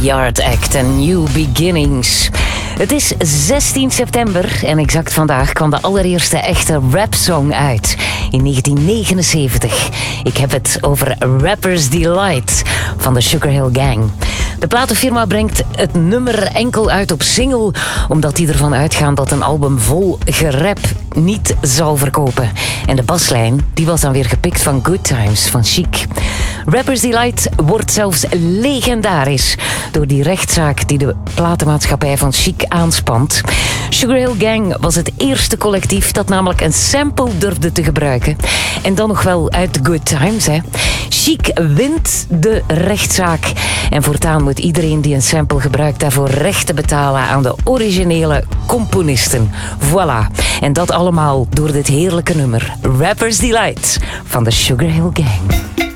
Yard Act en New Beginnings. Het is 16 september en exact vandaag kwam de allereerste echte rapsong uit. In 1979. Ik heb het over Rapper's Delight van de Sugar Hill Gang. De platenfirma brengt het nummer enkel uit op single, omdat die ervan uitgaan dat een album vol gerap niet zal verkopen. En de baslijn die was dan weer gepikt van Good Times van Chic. Rapper's Delight wordt zelfs legendarisch door die rechtszaak die de platenmaatschappij van Chic aanspant. Sugar Hill Gang was het eerste collectief dat namelijk een sample durfde te gebruiken. En dan nog wel uit The Good Times, hè. Chic wint de rechtszaak. En voortaan moet iedereen die een sample gebruikt daarvoor rechten betalen aan de originele componisten. Voilà. En dat allemaal door dit heerlijke nummer. Rapper's Delight van de Sugar Hill Gang.